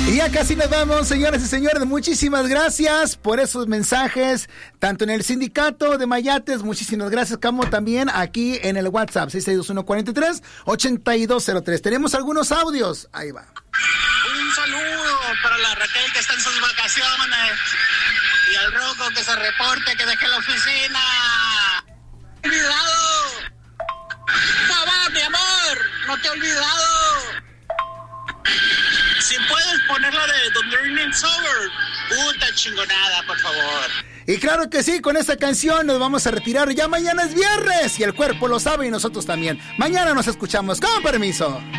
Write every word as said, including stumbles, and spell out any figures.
Y ya casi nos vamos, señoras y señores. Muchísimas gracias por esos mensajes, tanto en el sindicato de Mayates, muchísimas gracias, como también aquí en el WhatsApp, seis seis dos uno, cuatro tres, ocho dos cero tres. Tenemos algunos audios, ahí va. Un saludo para la Raquel que está en sus vacaciones y al Rocco que se reporte que dejé la oficina. ¡Olvidado! ¡Mamá, mi amor! ¡No te he olvidado! Si puedes ponerla de The Learning Sober, puta chingonada, por favor. Y claro que sí, con esta canción nos vamos a retirar. Ya mañana es viernes y el cuerpo lo sabe y nosotros también. Mañana nos escuchamos. Con permiso.